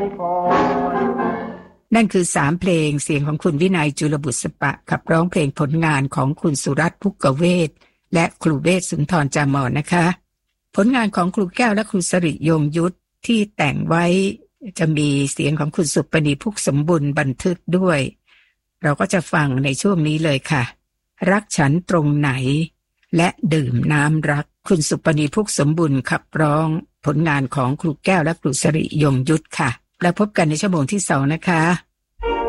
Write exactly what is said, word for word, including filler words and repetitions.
นั่นคือสามเพลงเสียงของคุณวินัยจุลบุษปะขับร้องเพลงผลงานของคุณสุรัตน์ภุกเวศและครูเวศสุนทรจามรนะคะผลงานของครูแก้วและครูสริยงยุทธที่แต่งไว้จะมีเสียงของคุณสุปณีภุกสมบุญบันทึกด้วยเราก็จะฟังในช่วงนี้เลยค่ะรักฉันตรงไหนและดื่มน้ำรักคุณสุปณีภุกสมบุญขับร้องผลงานของครูแก้วและครูสริยงยุทธค่ะแล้วพบกันในชั่วโมงที่สองนะคะ